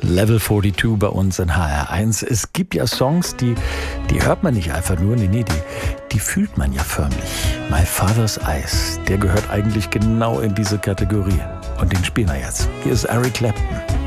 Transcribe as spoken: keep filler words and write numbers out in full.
Level zweiundvierzig bei uns in H R eins. Es gibt ja Songs, die, die hört man nicht einfach nur, nee, nee, die, die fühlt man ja förmlich. My Father's Eyes, der gehört eigentlich genau in diese Kategorie. Und den spielen wir jetzt. Hier ist Eric Clapton.